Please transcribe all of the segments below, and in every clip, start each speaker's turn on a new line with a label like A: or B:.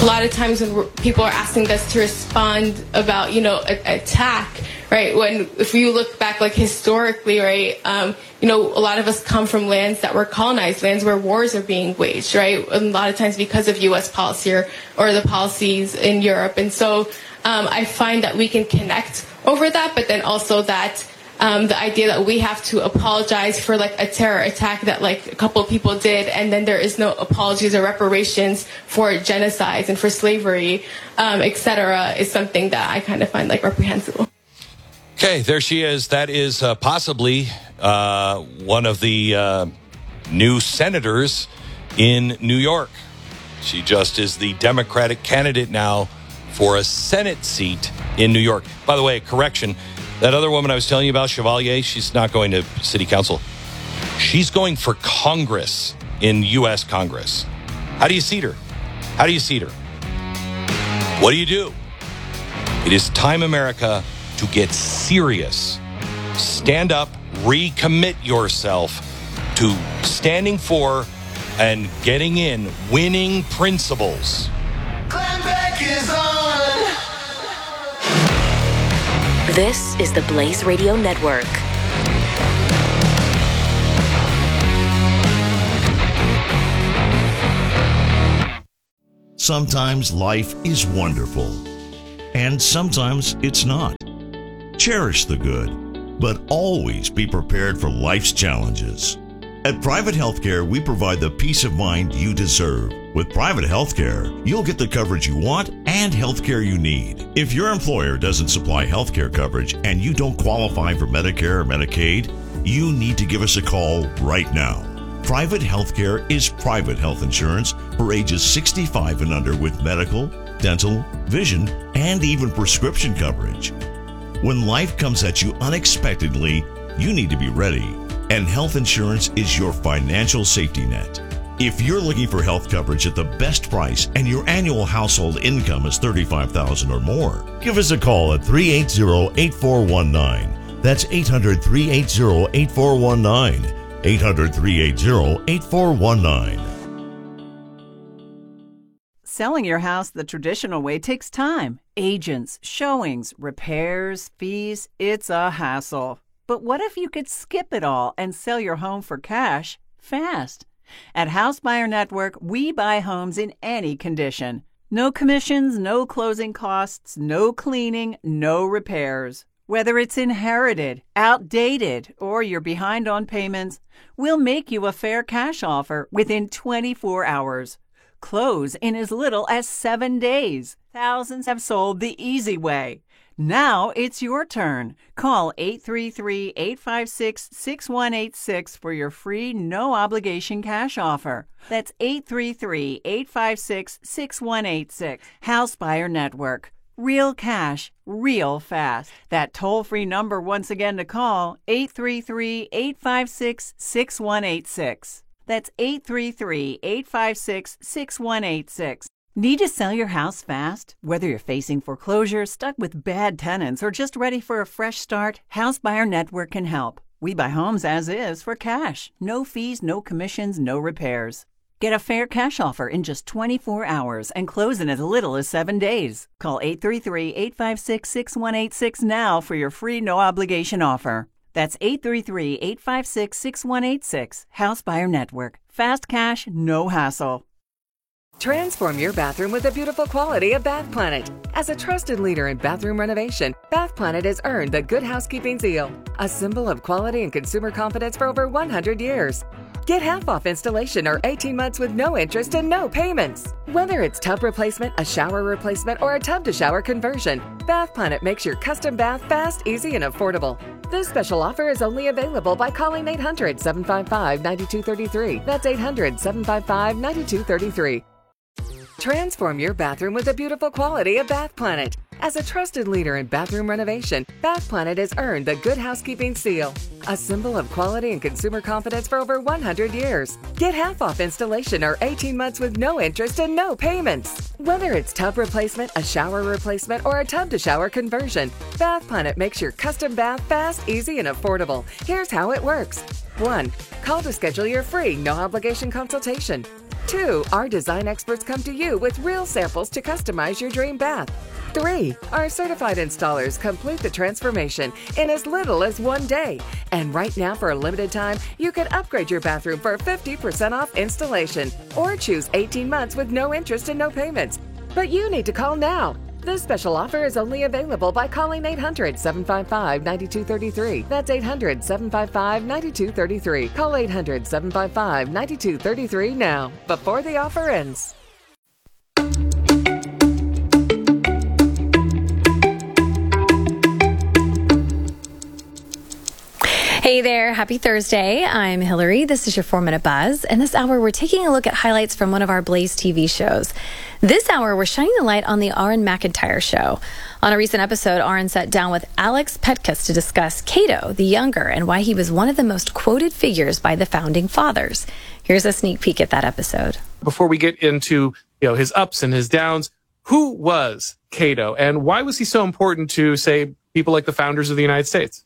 A: a lot of times when people are asking us to respond about, attack, right? If you look back, like historically, right, a lot of us come from lands that were colonized, lands where wars are being waged, right? A lot of times because of U.S. policy or the policies in Europe. And so I find that we can connect over that, but then also that the idea that we have to apologize for like a terror attack that like a couple of people did, and then there is no apologies or reparations for genocides and for slavery, etc., is something that I kind of find like reprehensible.
B: Okay, there she is. That is possibly one of the new senators in New York. She just is the Democratic candidate now for a Senate seat in New York. By the way, correction. That other woman I was telling you about, Chevalier, she's not going to city council. She's going for Congress in U.S. Congress. How do you seat her? How do you seat her? What do you do? It is time, America, to get serious. Stand up, recommit yourself to standing for and getting in winning principles.
C: Glenn Beck is on.
D: This is the Blaze Radio Network.
E: Sometimes life is wonderful, and sometimes it's not. Cherish the good, but always be prepared for life's challenges. At Private Healthcare, we provide the peace of mind you deserve. With private healthcare, you'll get the coverage you want and healthcare you need. If your employer doesn't supply healthcare coverage and you don't qualify for Medicare or Medicaid, you need to give us a call right now. Private healthcare is private health insurance for ages 65 and under with medical, dental, vision, and even prescription coverage. When life comes at you unexpectedly, you need to be ready. And health insurance is your financial safety net. If you're looking for health coverage at the best price and your annual household income is $35,000 or more, give us a call at 380-8419. That's 800-380-8419. 800-380-8419.
F: Selling your house the traditional way takes time. Agents, showings, repairs, fees, it's a hassle. But what if you could skip it all and sell your home for cash fast? At House Buyer Network, we buy homes in any condition. No commissions, no closing costs, no cleaning, no repairs. Whether it's inherited, outdated, or you're behind on payments, we'll make you a fair cash offer within 24 hours. Close in as little as 7 days. Thousands have sold the easy way. Now it's your turn. Call 833-856-6186 for your free, no-obligation cash offer. That's 833-856-6186. House Buyer Network. Real cash, real fast. That toll-free number once again to call, 833-856-6186. That's 833-856-6186. Need to sell your house fast? Whether you're facing foreclosure, stuck with bad tenants, or just ready for a fresh start, House Buyer Network can help. We buy homes as is for cash. No fees, no commissions, no repairs. Get a fair cash offer in just 24 hours and close in as little as 7 days. Call 833-856-6186 now for your free no-obligation offer. That's 833-856-6186. House Buyer Network. Fast cash, no hassle.
G: Transform your bathroom with the beautiful quality of Bath Planet. As a trusted leader in bathroom renovation, Bath Planet has earned the Good Housekeeping seal, a symbol of quality and consumer confidence for over 100 years. Get half off installation or 18 months with no interest and no payments. Whether it's tub replacement, a shower replacement, or a tub-to-shower conversion, Bath Planet makes your custom bath fast, easy, and affordable. This special offer is only available by calling 800-755-9233. That's 800-755-9233. Transform your bathroom with the beautiful quality of Bath Planet. As a trusted leader in bathroom renovation, Bath Planet has earned the Good Housekeeping seal, a symbol of quality and consumer confidence for over 100 years. Get half off installation or 18 months with no interest and no payments. Whether it's tub replacement, a shower replacement, or a tub-to-shower conversion, Bath Planet makes your custom bath fast, easy, and affordable. Here's how it works. 1. Call to schedule your free, no-obligation consultation. 2, our design experts come to you with real samples to customize your dream bath. 3, our certified installers complete the transformation in as little as 1 day. And right now, for a limited time, you can upgrade your bathroom for 50% off installation or choose 18 months with no interest and no payments. But you need to call now. This special offer is only available by calling 800-755-9233. That's 800-755-9233. Call 800-755-9233 now, before the offer ends.
H: Hey there, happy Thursday. I'm Hillary. This is your 4-Minute Buzz. And this hour, we're taking a look at highlights from one of our Blaze TV shows. This hour, we're shining the light on the Aaron McIntyre show. On a recent episode, Aaron sat down with Alex Petkus to discuss Cato the Younger and why he was one of the most quoted figures by the founding fathers. Here's a sneak peek at that episode.
I: Before we get into his ups and his downs, who was Cato and why was he so important to, say, people like the founders of the United States?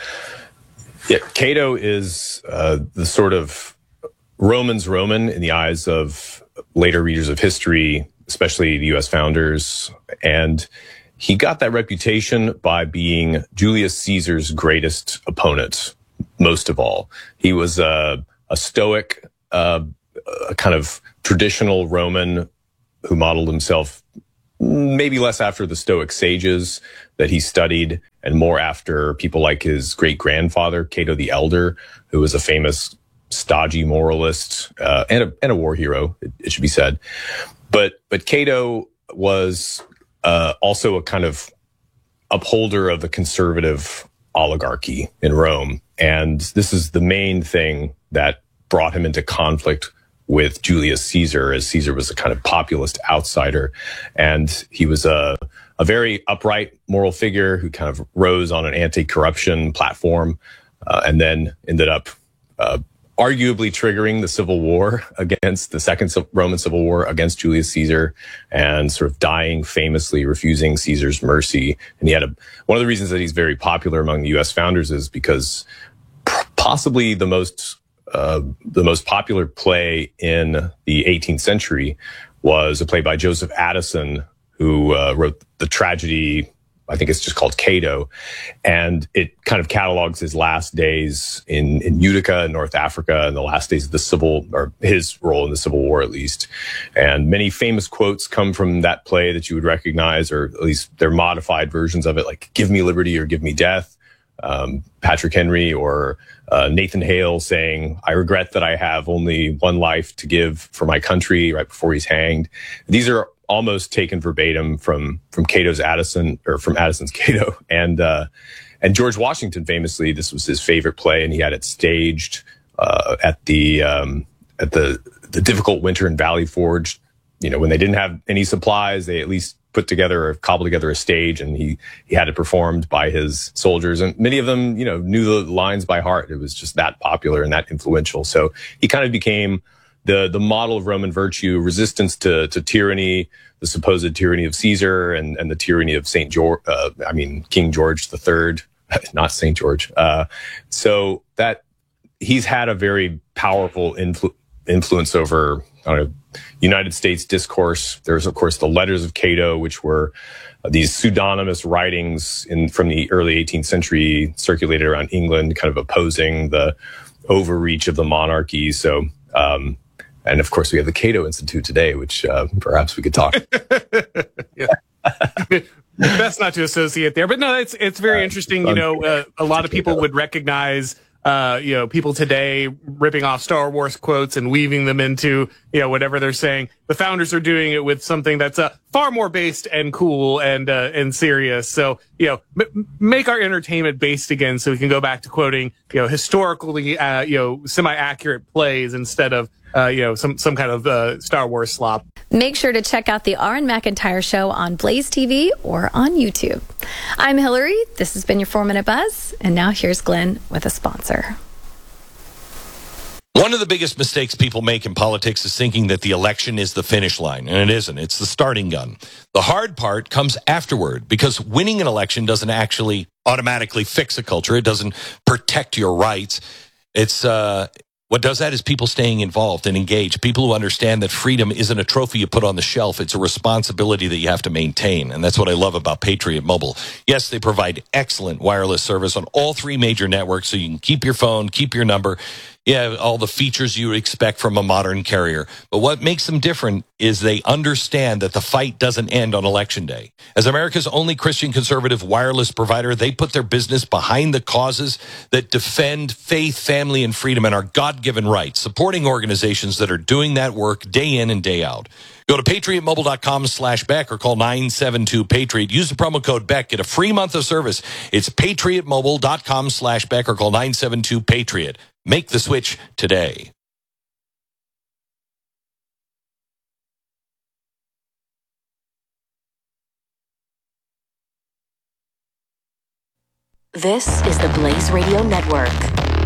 J: Yeah, Cato is the sort of Roman's Roman in the eyes of later readers of history, especially the U.S. founders. And he got that reputation by being Julius Caesar's greatest opponent, most of all. He was a stoic, a kind of traditional Roman who modeled himself maybe less after the Stoic sages that he studied and more after people like his great-grandfather, Cato the Elder, who was a famous stodgy moralist and a war hero, it should be said. But Cato was also a kind of upholder of the conservative oligarchy in Rome. And this is the main thing that brought him into conflict with Julius Caesar, as Caesar was a kind of populist outsider. And he was a very upright moral figure who kind of rose on an anti-corruption platform and then ended up arguably triggering the civil war against the Second Roman Civil War against Julius Caesar and sort of dying famously, refusing Caesar's mercy. And he had one of the reasons that he's very popular among the U.S. founders is because possibly the most popular play in the 18th century was a play by Joseph Addison, who wrote the tragedy, I think it's just called Cato, and it kind of catalogs his last days in Utica, North Africa, and the last days of his role in the Civil War, at least. And many famous quotes come from that play that you would recognize, or at least they're modified versions of it, like "Give me liberty or give me death." Patrick Henry or Nathan Hale saying, "I regret that I have only one life to give for my country," right before he's hanged. These are almost taken verbatim from Cato's Addison, or from Addison's Cato. And George Washington famously, this was his favorite play, and he had it staged at the difficult winter in Valley Forge. When they didn't have any supplies, they at least put together or cobbled together a stage, and he had it performed by his soldiers. And many of them, knew the lines by heart. It was just that popular and that influential. So he kind of became the model of Roman virtue, resistance to tyranny, the supposed tyranny of Caesar and the tyranny of King George III, not St. George. So that he's had a very powerful influence over United States discourse. There's, of course, the Letters of Cato, which were these pseudonymous writings from the early 18th century circulated around England, kind of opposing the overreach of the monarchy. So, and of course, we have the Cato Institute today, which perhaps we could talk.
I: Best not to associate there, but no, it's very interesting. A lot of people would recognize people today ripping off Star Wars quotes and weaving them into, whatever they're saying. The founders are doing it with something that's far more based and cool and serious. So, make our entertainment based again, so we can go back to quoting, historically, semi-accurate plays instead of, some kind of Star Wars slop.
H: Make sure to check out the Aaron McIntyre Show on Blaze TV or on YouTube. I'm Hillary. This has been your 4-Minute Buzz. And now here's Glenn with a sponsor.
B: One of the biggest mistakes people make in politics is thinking that the election is the finish line, and it isn't. It's the starting gun. The hard part comes afterward, because winning an election doesn't actually automatically fix a culture. It doesn't protect your rights. It's What does that is people staying involved and engaged, people who understand that freedom isn't a trophy you put on the shelf. It's a responsibility that you have to maintain. And that's what I love about Patriot Mobile. Yes, they provide excellent wireless service on all 3 major networks, so you can keep your phone, keep your number. Yeah, all the features you would expect from a modern carrier. But what makes them different is they understand that the fight doesn't end on Election Day. As America's only Christian conservative wireless provider, they put their business behind the causes that defend faith, family, and freedom and our God-given rights, supporting organizations that are doing that work day in and day out. Go to patriotmobile.com/Beck or call 972-PATRIOT. Use the promo code Beck. Get a free month of service. It's patriotmobile.com/Beck or call 972-PATRIOT. Make the switch today.
D: This is the Blaze Radio Network.